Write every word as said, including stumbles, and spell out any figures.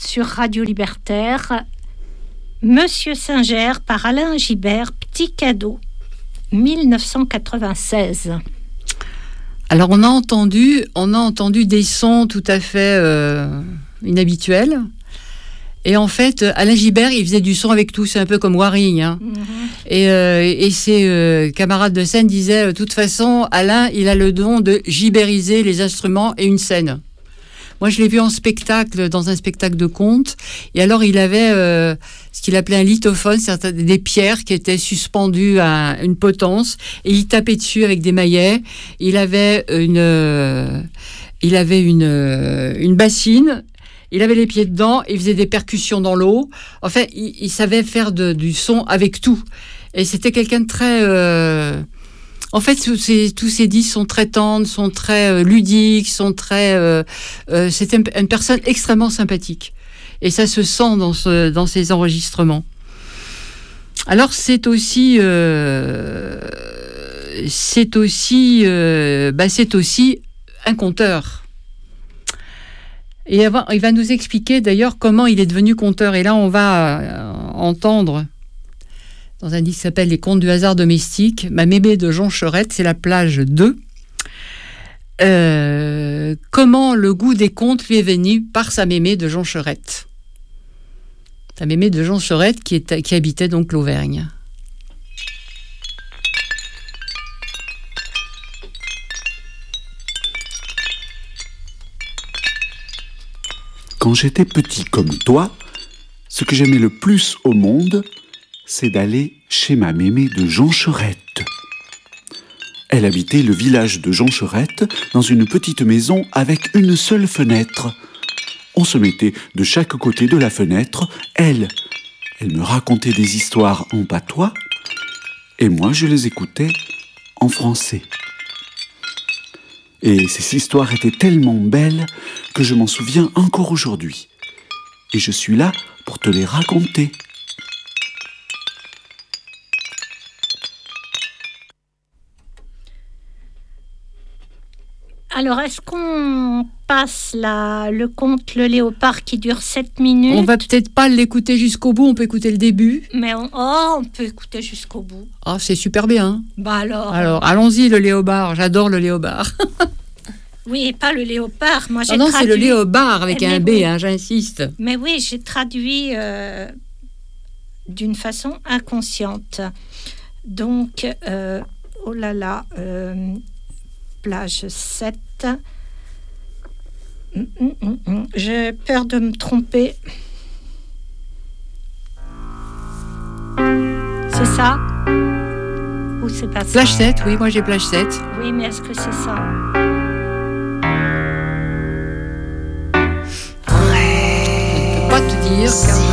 sur Radio Libertaire. Monsieur Singer par Alain Gibert, Petit cadeau, dix-neuf cent quatre-vingt-seize. Alors on a entendu, on a entendu des sons tout à fait euh, inhabituels. Et en fait, Alain Gibert, il faisait du son avec tout, c'est un peu comme Waring. Hein. Mm-hmm. Et, euh, et ses euh, camarades de scène disaient, de toute façon, Alain, il a le don de gibériser les instruments et une scène. Moi, je l'ai vu en spectacle, dans un spectacle de conte. Et alors, il avait euh, ce qu'il appelait un lithophone, c'est-à-dire des pierres qui étaient suspendues à une potence. Et il tapait dessus avec des maillets. Il avait une, euh, il avait une, euh, une bassine. Il avait les pieds dedans, il faisait des percussions dans l'eau. En fait, il, il savait faire de, du son avec tout. Et c'était quelqu'un de très... Euh... En fait, tous ces, tous ces disques sont très tendres, sont très euh, ludiques, sont très... Euh... Euh, c'était une, une personne extrêmement sympathique. Et ça se sent dans, ce, dans ces enregistrements. Alors, c'est aussi... Euh... C'est aussi... Euh... Bah, c'est aussi un conteur. Et il va nous expliquer d'ailleurs comment il est devenu conteur. Et là, on va euh, entendre dans un disque qui s'appelle Les Contes du hasard domestique, Ma mémé de Joncherette, c'est la plage deux. Euh, comment le goût des contes lui est venu par sa mémé de Joncherette. Sa mémé de Joncherette qui, est, qui habitait donc l'Auvergne. Quand j'étais petit comme toi, ce que j'aimais le plus au monde, c'est d'aller chez ma mémé de Joncherette. Elle habitait le village de Joncherette dans une petite maison avec une seule fenêtre. On se mettait de chaque côté de la fenêtre. Elle, elle me racontait des histoires en patois et moi je les écoutais en français. Et ces histoires étaient tellement belles que je m'en souviens encore aujourd'hui. Et je suis là pour te les raconter. Alors, est-ce qu'on passe la, le conte Le Léopard qui dure sept minutes ? On va peut-être pas l'écouter jusqu'au bout, on peut écouter le début. Mais on, oh, on peut écouter jusqu'au bout. Ah, c'est super bien. Bah alors. Alors, allons-y, le léopard. J'adore le léopard. Oui, et pas le léopard. Moi, j'ai ah non, traduit... c'est le léopard avec eh un B, oui. hein, j'insiste. Mais oui, j'ai traduit euh, d'une façon inconsciente. Donc, euh, oh là là, euh, plage sept. Hum, hum, hum, hum. J'ai peur de me tromper. C'est ça ? Ou c'est pas ça ? Plage sept, oui, moi j'ai plage sept. Oui, mais est-ce que c'est ça ? Pas te dire.